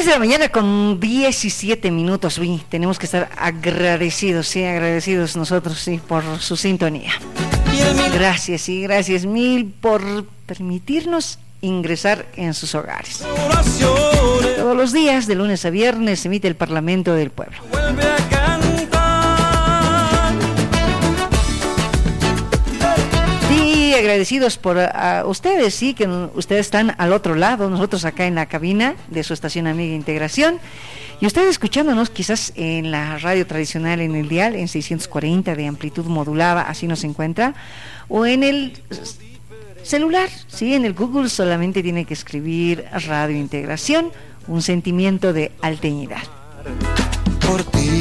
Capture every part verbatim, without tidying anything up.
diez de la mañana con diecisiete minutos. Uy, tenemos que estar agradecidos, sí, agradecidos nosotros, sí, por su sintonía. Gracias, sí, gracias mil por permitirnos ingresar en sus hogares. Todos los días, de lunes a viernes, se emite el Parlamento del Pueblo. Y agradecidos por uh, ustedes, sí, que ustedes están al otro lado, nosotros acá en la cabina de su estación amiga Integración, y ustedes escuchándonos quizás en la radio tradicional, en el dial, en seiscientos cuarenta de amplitud modulada, así nos encuentra, o en el celular, sí, en el Google solamente tiene que escribir Radio Integración, un sentimiento de alteñidad. Por ti.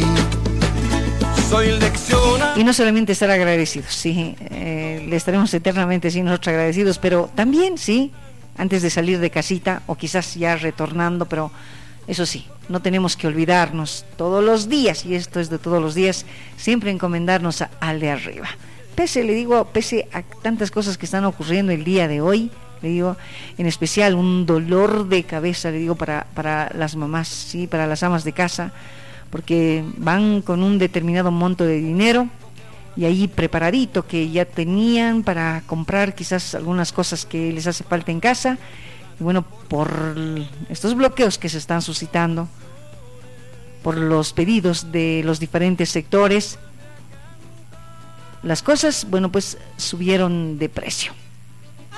Y no solamente estar agradecidos, sí, eh, le estaremos eternamente, sí, nosotros agradecidos, pero también, sí, antes de salir de casita, o quizás ya retornando, pero eso sí, no tenemos que olvidarnos todos los días, y esto es de todos los días, siempre encomendarnos a, al de arriba. Pese, le digo, pese a tantas cosas que están ocurriendo el día de hoy, le digo, en especial un dolor de cabeza, le digo, para, para las mamás, sí, para las amas de casa, porque van con un determinado monto de dinero y ahí preparadito que ya tenían para comprar quizás algunas cosas que les hace falta en casa, y bueno, por estos bloqueos que se están suscitando, por los pedidos de los diferentes sectores, las cosas, bueno, pues subieron de precio.